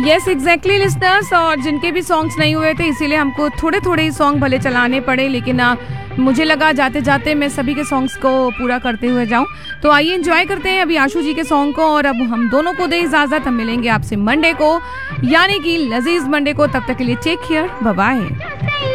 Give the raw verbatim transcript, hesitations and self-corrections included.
Yes exactly listeners, और जिनके भी सॉन्ग्स नहीं हुए थे इसीलिए हमको थोड़े थोड़े ही सॉन्ग भले चलाने पड़े, लेकिन आ, मुझे लगा जाते जाते मैं सभी के सॉन्ग्स को पूरा करते हुए जाऊं। तो आइए एंजॉय करते हैं अभी आशु जी के सॉन्ग को, और अब हम दोनों को दे इजाजत। हम मिलेंगे आपसे मंडे को, यानी कि लजीज मंडे को। तब तक के लिए टेक केयर, बाय बाय।